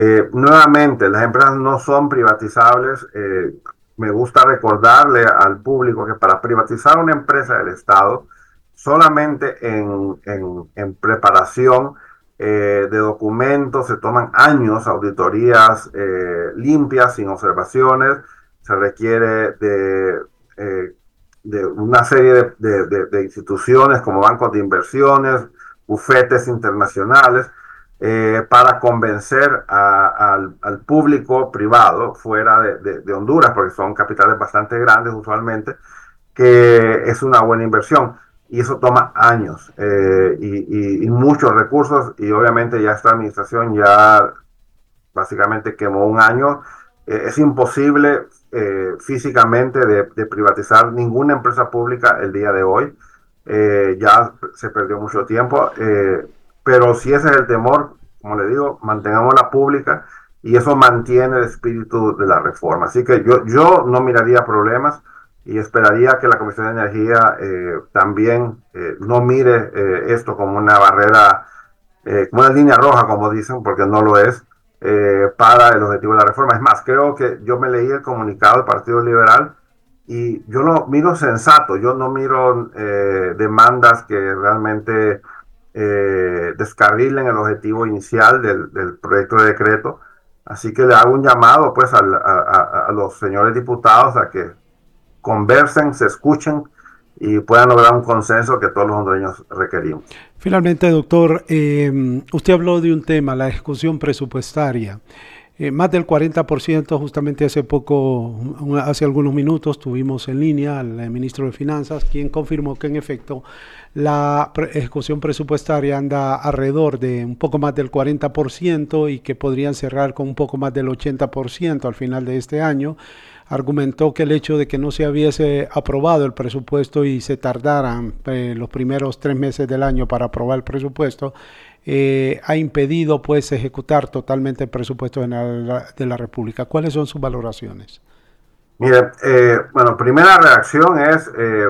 Nuevamente, las empresas no son privatizables. Me gusta recordarle al público que para privatizar una empresa del Estado, solamente en preparación de documentos se toman años, auditorías limpias, sin observaciones. Se requiere eh, de una serie de instituciones como bancos de inversiones, bufetes internacionales para convencer al público privado fuera de Honduras, porque son capitales bastante grandes usualmente, que es una buena inversión. Y eso toma años y muchos recursos y obviamente ya esta administración ya básicamente quemó un año. Es imposible físicamente de privatizar ninguna empresa pública el día de hoy. Ya se perdió mucho tiempo, pero si ese es el temor, como le digo, mantengámosla pública y eso mantiene el espíritu de la reforma. Así que yo no miraría problemas y esperaría que la Comisión de Energía también no mire esto como una barrera, como una línea roja, como dicen, porque no lo es, para el objetivo de la reforma. Es más, creo que yo me leí el comunicado del Partido Liberal y yo lo miro sensato, yo no miro demandas que realmente descarrilen el objetivo inicial del proyecto de decreto. Así que le hago un llamado pues a los señores diputados a que conversen, se escuchen y puedan lograr un consenso que todos los hondureños requerimos. Finalmente, doctor, usted habló de un tema, la ejecución presupuestaria. Más del 40%, justamente hace poco, hace algunos minutos, tuvimos en línea al ministro de Finanzas, quien confirmó que en efecto la ejecución presupuestaria anda alrededor de un poco más del 40% y que podrían cerrar con un poco más del 80% al final de este año. Argumentó que el hecho de que no se hubiese aprobado el presupuesto y se tardaran los primeros 3 meses del año para aprobar el presupuesto ha impedido pues ejecutar totalmente el presupuesto de la República. ¿Cuáles son sus valoraciones? Mire, bueno, primera reacción es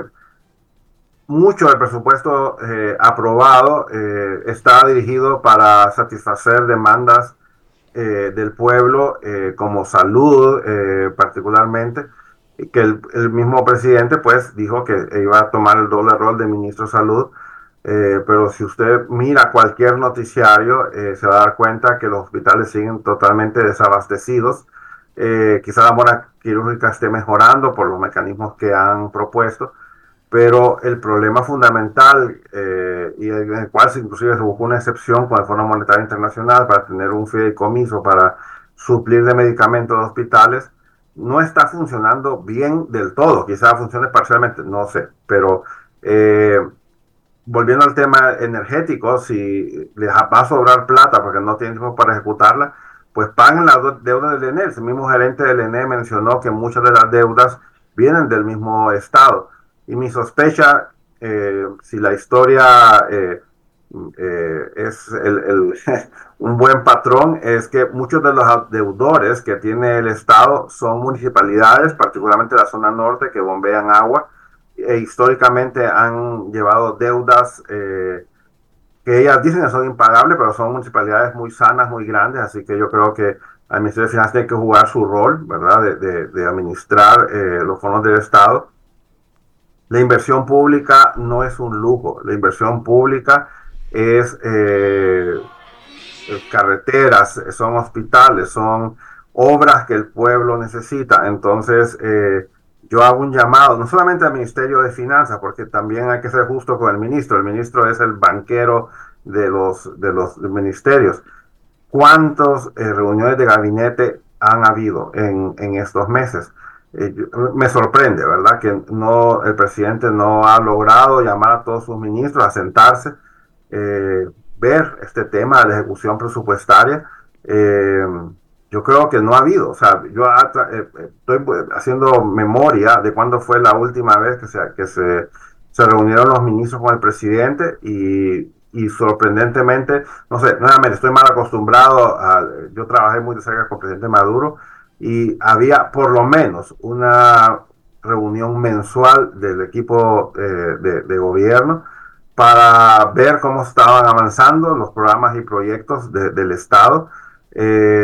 mucho del presupuesto aprobado está dirigido para satisfacer demandas del pueblo, como salud particularmente, y que el mismo presidente pues dijo que iba a tomar el doble rol de ministro de salud, pero si usted mira cualquier noticiario se va a dar cuenta que los hospitales siguen totalmente desabastecidos. Quizá la mora quirúrgica esté mejorando por los mecanismos que han propuesto, pero el problema fundamental, y en el cual inclusive se buscó una excepción con el Fondo Monetario Internacional para tener un fideicomiso para suplir de medicamentos de hospitales, no está funcionando bien del todo. Quizás funcione parcialmente, no sé, pero volviendo al tema energético, si les va a sobrar plata porque no tienen tiempo para ejecutarla, pues paguen la deuda del ENE. El mismo gerente del ENE mencionó que muchas de las deudas vienen del mismo estado. Y mi sospecha, si la historia es un buen patrón, es que muchos de los deudores que tiene el estado son municipalidades, particularmente la zona norte, que bombean agua históricamente han llevado deudas que ellas dicen que son impagables, pero son municipalidades muy sanas, muy grandes, así que yo creo que el Ministerio de Finanzas tiene que jugar su rol, ¿verdad?, de administrar los fondos del Estado. La inversión pública no es un lujo, la inversión pública es carreteras, son hospitales, son obras que el pueblo necesita. Entonces, yo hago un llamado, no solamente al Ministerio de Finanzas, porque también hay que ser justo con el ministro. El ministro es el banquero de los ministerios. ¿Cuántas reuniones de gabinete han habido en estos meses? Me sorprende, ¿verdad? Que no, el presidente no ha logrado llamar a todos sus ministros a sentarse, ver este tema de la ejecución presupuestaria. Eh, yo creo que no ha habido, o sea, yo estoy haciendo memoria de cuándo fue la última vez que se reunieron los ministros con el presidente y sorprendentemente, no sé, nuevamente estoy mal acostumbrado yo trabajé muy de cerca con el presidente Maduro y había por lo menos una reunión mensual del equipo de gobierno para ver cómo estaban avanzando los programas y proyectos del Estado.